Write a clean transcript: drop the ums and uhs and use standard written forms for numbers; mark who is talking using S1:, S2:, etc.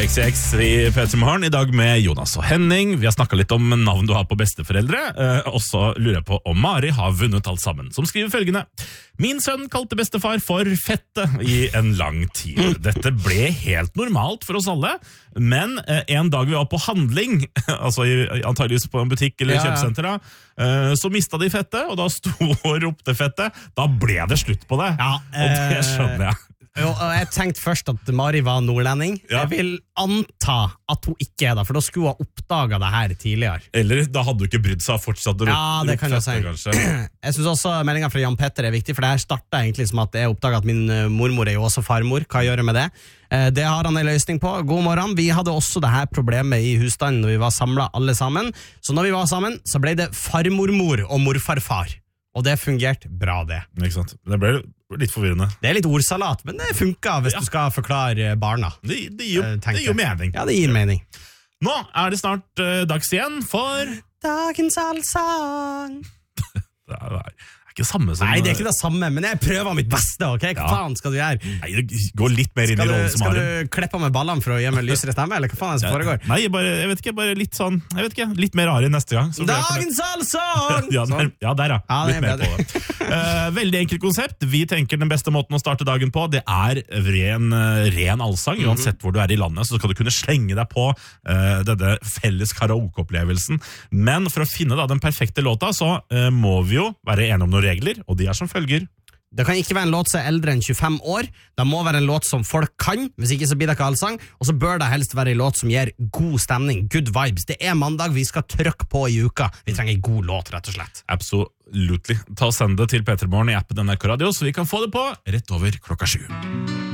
S1: Leksi X i P3morgen, I dag med Jonas og Henning. Vi har snakket litt om navn du har på besteforeldre, og så lurer jeg på om Mari har vunnet alt sammen, som skriver følgende. Min sønn kalte bestefar for fette I en lang tid. Dette ble helt normalt for oss alle, men en dag vi var på handling, altså antageligvis på en butikk eller kjøpesenter da, så mistet de fette, og da sto og ropte fette. Da ble det slutt på det, og det skjønner jeg.
S2: Jo, jeg tenkte først at Mari var nordlending. Jeg vil anta at hun ikke det, for da skulle hun oppdaget det her tidligere.
S1: Eller da hadde du ikke brydd seg fortsatt å rope
S2: det kan jeg si.
S1: Kanskje.
S2: Jeg synes også meldingen fra Jan Petter viktig, for det her startet egentlig som at jeg oppdaget at min mormor jo også farmor. Hva gjør jeg med det? Det har han en løsning på. God morgen. Vi hadde også det her problemet I husstanden når vi var samlet alle sammen. Så når vi var sammen, så ble det farmormor og morfarfar. Og det fungerte bra det.
S1: Ikke sant? Det ble litt forvirrende.
S2: Det litt ordsalat, men det funker hvis du skal forklare barna.
S1: Det gir mening.
S2: Ja, det gir mening.
S1: Nå det snart dags igjen for
S2: Dagens allsang.
S1: Det ikke samme som...
S2: Nei, det ikke det samme, men jeg prøver mitt beste, ok? Hva faen skal du gjøre?
S1: Nei, gå litt mer inn I rollen som har det.
S2: Skal du kleppe med ballene for å gi meg lysere stemme, eller hva faen det som foregår?
S1: Nei, jeg vet ikke, bare litt sånn, litt mer Ari neste gang.
S2: Dagens allsang!
S1: Ja, der litt mer på det. Veldig enkelt konsept. Vi tenker den beste måten å starte dagen på, det ren allsang. Uansett hvor du I landet, så skal du kunne slenge deg på denne felles karaoke-opplevelsen. Men for å finne den perfekte låta, så må vi jo være enige om noen regler, og de som følger.
S2: Det kan ikke være en låt som eldre enn 25 år. Det må være en låt som folk kan, hvis ikke så blir det ikke allsang. Og så bør det helst være en låt som gir god stemning, good vibes. Det mandag, vi skal trykke på I uka. Vi trenger en god låt, rett og slett.
S1: Absolutely. Ta og send det til P3morgen I appen NRK Radio, så vi kan få det på rett over 7:00.